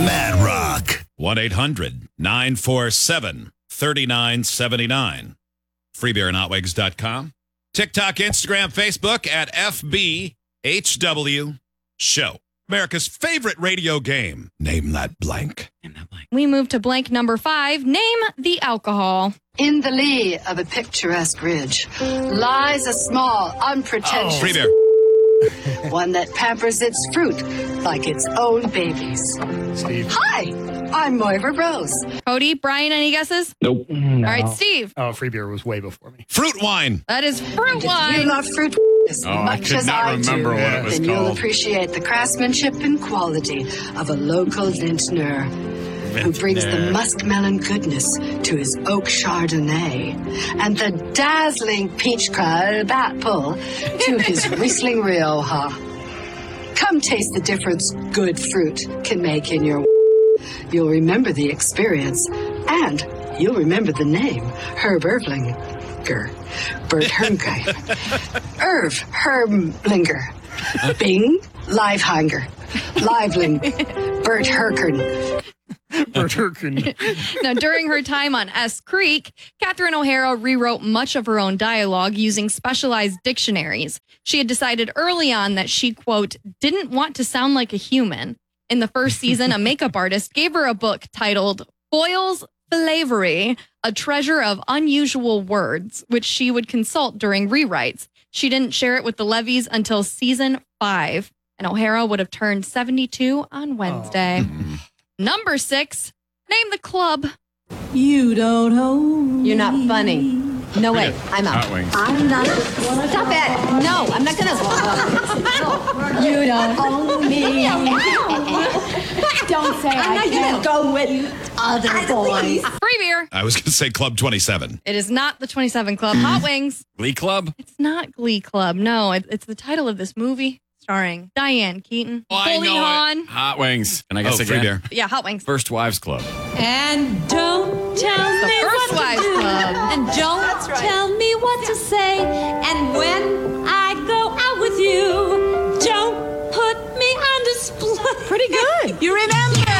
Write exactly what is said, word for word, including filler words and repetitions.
Mad Rock. one eight hundred nine four seven three nine seven nine. free beer and hot wings dot com. TikTok, Instagram, Facebook at F B H W Show. America's favorite radio game. Name that blank. Name that blank. We move to blank number five. Name the alcohol. In the lee of a picturesque ridge lies a small, unpretentious Free beer. one that pampers its fruit like its own babies. Steve. Hi, I'm Moira Rose. Cody, Brian, any guesses? Nope. No. All right, Steve. Oh, free beer was way before me. Fruit wine. That is fruit If you wine. love fruit as Oh, I much could as not I remember do, what it was then you'll called. appreciate the craftsmanship and quality of a local vintner who brings the muskmelon goodness to his oak Chardonnay and the dazzling peach crab apple to his Riesling Rioja. Come taste the difference good fruit can make in your. You'll remember the experience, and you'll remember the name, Herb Ervlinger. Bert Hermgeist. Irv Hermlinger. Bing Livehanger. Liveling. Bert Herkern. Bert Herkern. Now, during her time on S Creek, Catherine O'Hara rewrote much of her own dialogue using specialized dictionaries. She had decided early on that she, quote, didn't want to sound like a human. In the first season, a makeup artist gave her a book titled Foyle's Flavory, a treasure of unusual words, which she would consult during rewrites. She didn't share it with the Levies until season five, and O'Hara would have turned seventy-two on Wednesday. Oh. Number six, name the club. You don't own You're not funny. No way. I'm out. Hot wings. I'm not. Stop it. No, I'm not gonna. No. You don't own me. Don't say I'm I can't go with other boys. Free beer. I was going to say Club twenty-seven. It is not the twenty-seven Club. Hot Wings. Glee Club? It's not Glee Club. No, it, it's the title of this movie starring Diane Keaton, Oh, I Goldie know Hawn. it. Hot wings. And I guess Oh, free again, beer. Yeah, Hot Wings. First Wives Club. And don't tell The me First what Wives to do. Club. And don't tell me what to say. And when I go out with you, don't put me on display. Pretty good. You remember?